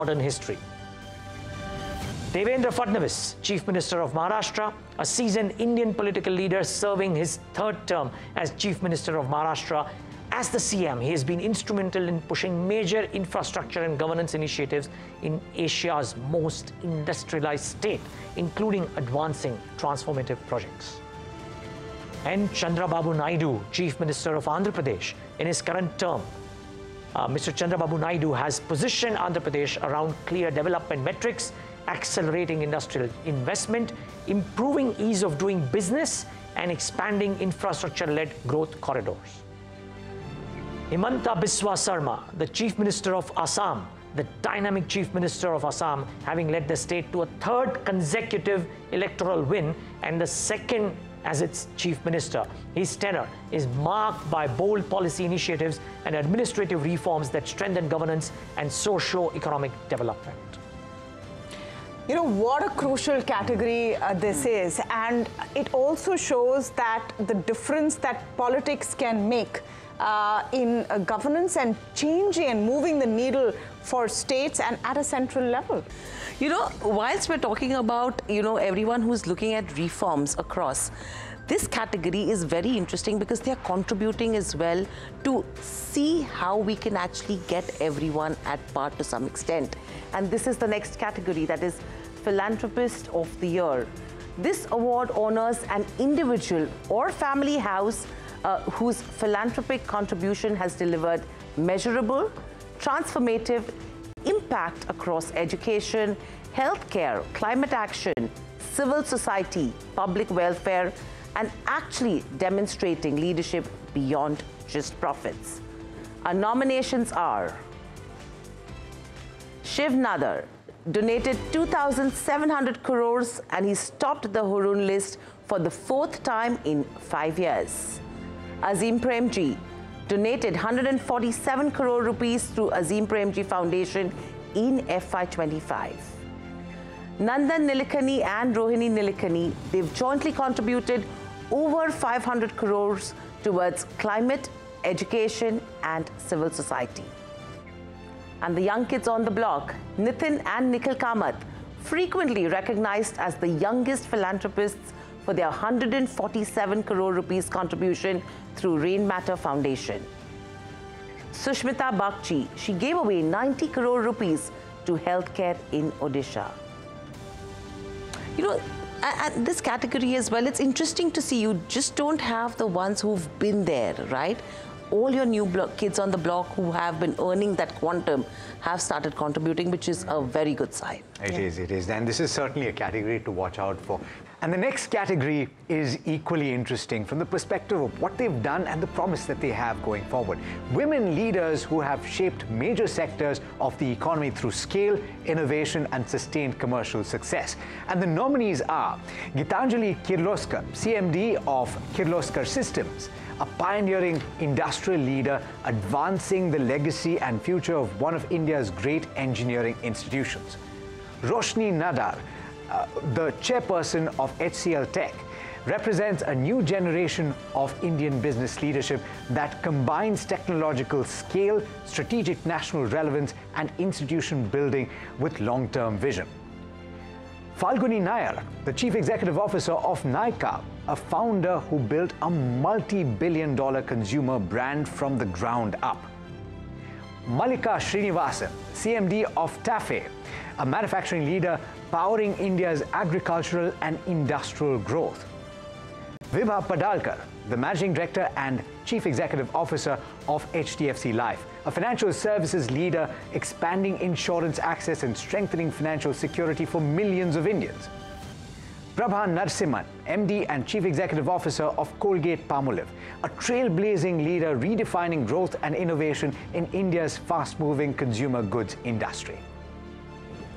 modern history. Devendra Fadnavis, Chief Minister of Maharashtra, a seasoned Indian political leader serving his third term as Chief Minister of Maharashtra. As the CM, he has been instrumental in pushing major infrastructure and governance initiatives in Asia's most industrialized state, including advancing transformative projects. And Chandrababu Naidu, Chief Minister of Andhra Pradesh, in his current term, Mr. Chandrababu Naidu has positioned Andhra Pradesh around clear development metrics, accelerating industrial investment, improving ease of doing business, and expanding infrastructure-led growth corridors. Himanta Biswa Sarma, the Chief Minister of Assam, the dynamic Chief Minister of Assam, having led the state to a third consecutive electoral win and the second as its Chief Minister. His tenure is marked by bold policy initiatives and administrative reforms that strengthen governance and socio-economic development. You know, what a crucial category this is, and it also shows that the difference that politics can make in governance and changing and moving the needle for states and at a central level. You know, whilst we're talking about, everyone who's looking at reforms across, this category is very interesting because they're contributing as well to see how we can actually get everyone at par to some extent. And this is the next category, that is Philanthropist of the Year. This award honors an individual or family house whose philanthropic contribution has delivered measurable, transformative impact across education, healthcare, climate action, civil society, public welfare, and actually demonstrating leadership beyond just profits. Our nominations are: Shiv Nadar donated 2,700 crores and he's topped the Hurun list for the 4th time in 5 years. Azim Premji donated 147 crore rupees through Azim Premji Foundation in FY25. Nandan Nilekani and Rohini Nilekani, they've jointly contributed over 500 crores towards climate, education, and civil society. And the young kids on the block, Nitin and Nikhil Kamath, frequently recognized as the youngest philanthropists for their 147 crore rupees contribution through Rain Matter Foundation. Sushmita Bagchi, she gave away 90 crore rupees to healthcare in Odisha. You know, at this category as well, it's interesting to see you just don't have the ones who've been there, right? All your new kids on the block who have been earning that quantum have started contributing, which is a very good sign. It is. And this is certainly a category to watch out for. And the next category is equally interesting from the perspective of what they've done and the promise that they have going forward. Women leaders who have shaped major sectors of the economy through scale, innovation, and sustained commercial success. And the nominees are Gitanjali Kirloskar, CMD of Kirloskar Systems, a pioneering industrial leader advancing the legacy and future of one of India's great engineering institutions. Roshni Nadar, the chairperson of HCL Tech, represents a new generation of Indian business leadership that combines technological scale, strategic national relevance, and institution building with long-term vision. Falguni Nayar, the Chief Executive Officer of Nykaa, a founder who built a multi-billion-dollar consumer brand from the ground up. Malika Srinivasan, CMD of TAFE, a manufacturing leader powering India's agricultural and industrial growth. Vibha Padalkar, the Managing Director and Chief Executive Officer of HDFC Life, a financial services leader expanding insurance access and strengthening financial security for millions of Indians. Prabha Narasimhan, MD and Chief Executive Officer of Colgate-Palmolive, a trailblazing leader redefining growth and innovation in India's fast-moving consumer goods industry.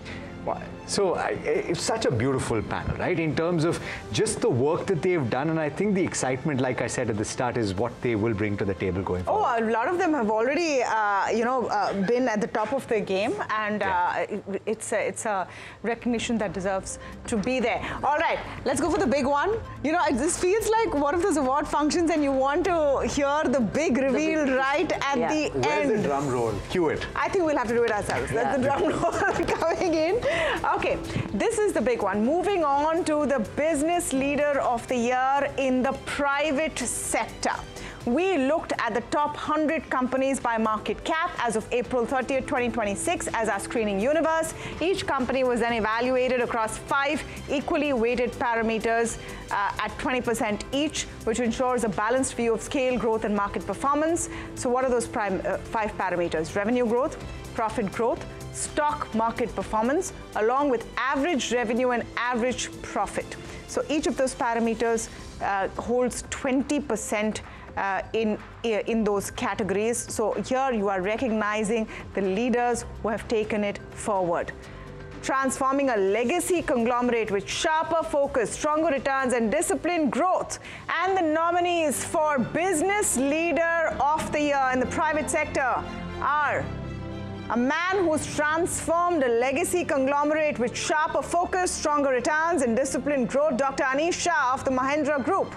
So it's such a beautiful panel, right? In terms of just the work that they've done, and I think the excitement, like I said at the start, is what they will bring to the table going forward. Oh, a lot of them have already, been at the top of their game, and it's a recognition that deserves to be there. All right, let's go for the big one. You know, this feels like one of those award functions, and you want to hear the big reveal right at the end. Where's the drum roll? Cue it. I think we'll have to do it ourselves. That's the drum roll coming in. Okay, this is the big one. Moving on to the Business Leader of the Year in the private sector. We looked at the top 100 companies by market cap as of April 30th, 2026 as our screening universe. Each company was then evaluated across 5 equally weighted parameters at 20% each, which ensures a balanced view of scale, growth, and market performance. So what are those 5 parameters? Revenue growth, profit growth, stock market performance, along with average revenue and average profit. So each of those parameters holds 20% in those categories. So here you are recognizing the leaders who have taken it forward. Transforming a legacy conglomerate with sharper focus, stronger returns, and disciplined growth. And the nominees for Business Leader of the Year in the private sector are a man who's transformed a legacy conglomerate with sharper focus, stronger returns, and disciplined growth, Dr. Anish Shah of the Mahindra Group.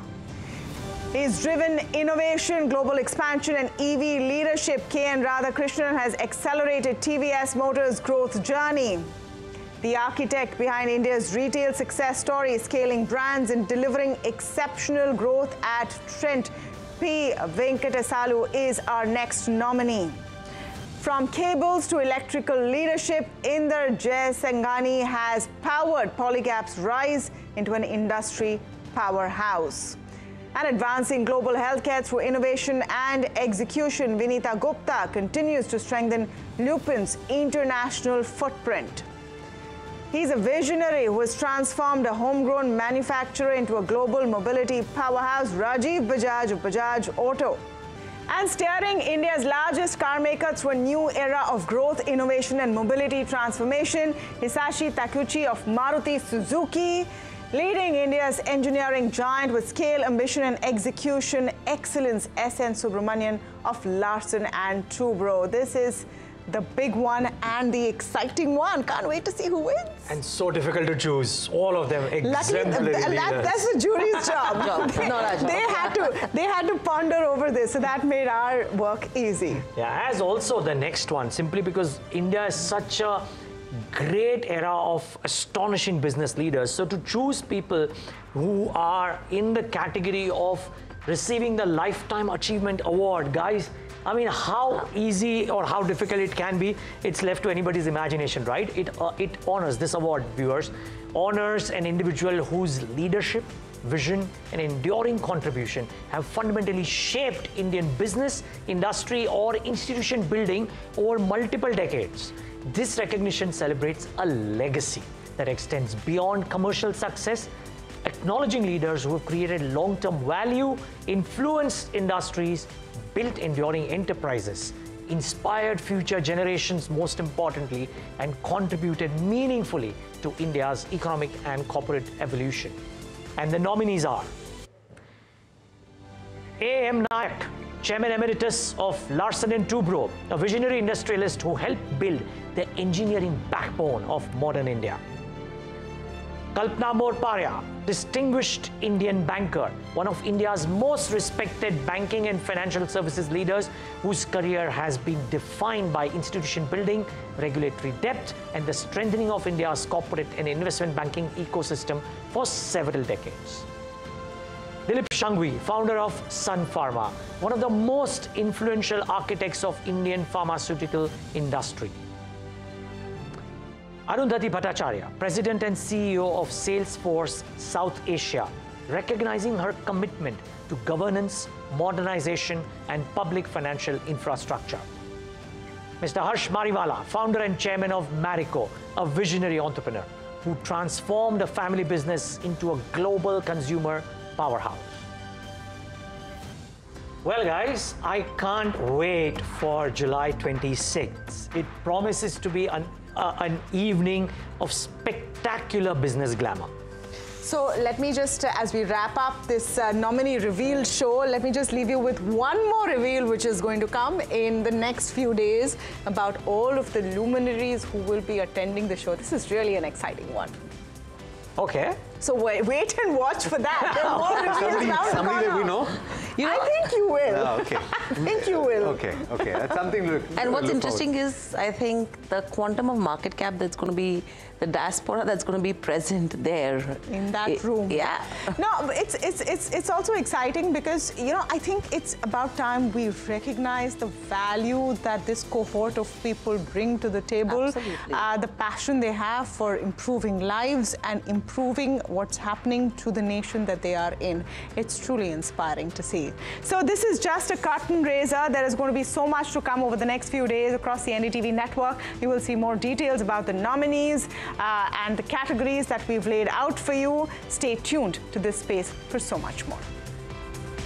He's driven innovation, global expansion, and EV leadership. K.N. Radhakrishnan has accelerated TVS Motors' growth journey. The architect behind India's retail success story, scaling brands and delivering exceptional growth at Trent, P. Venkatasalu is our next nominee. From cables to electrical leadership, Inder Jaisinghani has powered Polycab's rise into an industry powerhouse. And advancing global healthcare through innovation and execution, Vinita Gupta continues to strengthen Lupin's international footprint. He's a visionary who has transformed a homegrown manufacturer into a global mobility powerhouse, Rajiv Bajaj of Bajaj Auto. And steering India's largest car maker through a new era of growth, innovation, and mobility transformation, Hisashi Takuchi of Maruti Suzuki, leading India's engineering giant with scale, ambition, and execution excellence, S.N. Subramanian of Larsen & Toubro. This is the big one and the exciting one. Can't wait to see who wins. And so difficult to choose. All of them exemplary leaders. That's the jury's job. They had to ponder over this, so that made our work easy. Yeah, as also the next one, simply because India is such a great era of astonishing business leaders. So to choose people who are in the category of receiving the Lifetime Achievement Award, guys, I mean, how easy or how difficult it can be, it's left to anybody's imagination, right? It honors, this award, viewers, honors an individual whose leadership, vision, and enduring contribution have fundamentally shaped Indian business, industry, or institution building over multiple decades. This recognition celebrates a legacy that extends beyond commercial success, acknowledging leaders who have created long-term value, influenced industries, built enduring enterprises, inspired future generations most importantly, and contributed meaningfully to India's economic and corporate evolution. And the nominees are A.M. Nayak, Chairman Emeritus of Larsen & Toubro, a visionary industrialist who helped build the engineering backbone of modern India. Kalpana Morparia, distinguished Indian banker, one of India's most respected banking and financial services leaders whose career has been defined by institution building, regulatory depth, and the strengthening of India's corporate and investment banking ecosystem for several decades. Dilip Shanghvi, founder of Sun Pharma, one of the most influential architects of Indian pharmaceutical industry. Arundhati Bhattacharya, President and CEO of Salesforce South Asia, recognizing her commitment to governance, modernization, and public financial infrastructure. Mr. Harsh Mariwala, founder and chairman of Marico, a visionary entrepreneur who transformed a family business into a global consumer powerhouse. Well, guys, I can't wait for July 26th. It promises to be an an evening of spectacular business glamour. So let me just, as we wrap up this nominee reveal show, let me just leave you with one more reveal which is going to come in the next few days about all of the luminaries who will be attending the show. This is really an exciting one. Okay. So wait and watch for that. There are more reveals now to Somebody that we come. know? I think you will. Oh, okay. I think you will. Okay. That's something to look. And what's look interesting forward. is, I think, the quantum of market cap that's going to be, the diaspora that's going to be present there. In that room. Yeah. No, but it's also exciting because, you know, I think it's about time we recognize the value that this cohort of people bring to the table. Absolutely. The passion they have for improving lives and improving what's happening to the nation that they are in. It's truly inspiring to see. So this is just a curtain raiser. There is going to be so much to come over the next few days across the NDTV network. You will see more details about the nominees and the categories that we've laid out for you. Stay tuned to this space for so much more.